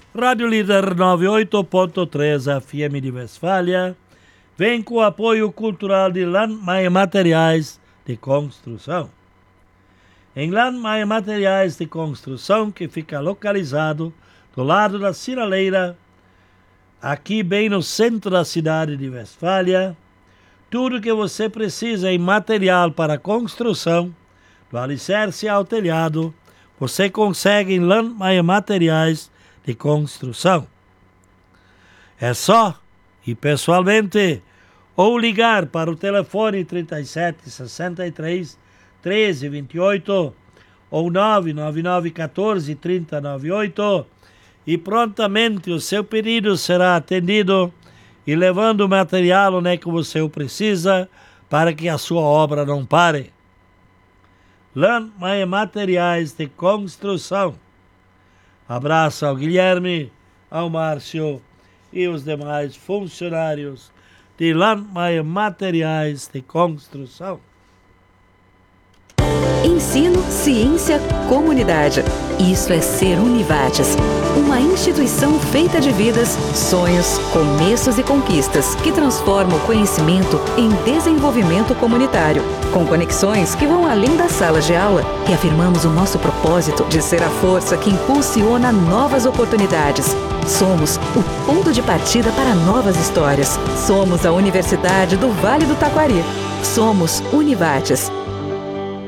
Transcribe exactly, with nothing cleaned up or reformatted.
Rádio Líder noventa e oito ponto três F M de Westfália vem com o apoio cultural de Landmaier Materiais de Construção. Em Landmaier Materiais de Construção, que fica localizado do lado da sinaleira, aqui bem no centro da cidade de Westfália, tudo que você precisa em material para construção, do alicerce ao telhado, você consegue em Landmaier Materiais de Construção. É só ir pessoalmente ou ligar para o telefone trinta e sete, sessenta e três, treze, vinte e oito ou nove nove nove, quatorze, trinta, noventa e oito e prontamente o seu pedido será atendido e levando o material onde é que você o precisa para que a sua obra não pare. Landmaier Materiais de Construção. Abraço ao Guilherme, ao Márcio e os demais funcionários de Landmaier Materiais de Construção. Ensino, ciência, comunidade. Isso é ser Univates, uma instituição feita de vidas, sonhos, começos e conquistas que transforma o conhecimento em desenvolvimento comunitário, com conexões que vão além das salas de aula e afirmamos o nosso propósito de ser a força que impulsiona novas oportunidades. Somos o ponto de partida para novas histórias. Somos a Universidade do Vale do Taquari. Somos Univates.